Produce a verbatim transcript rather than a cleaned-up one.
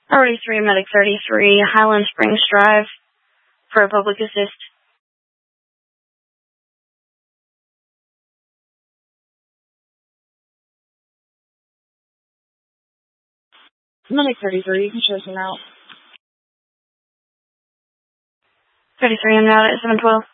Priority three, Medic thirty-three, Highland Springs Drive for a public assist. Medic thirty-three, you can choose him out. thirty-three, I'm out at seven twelve.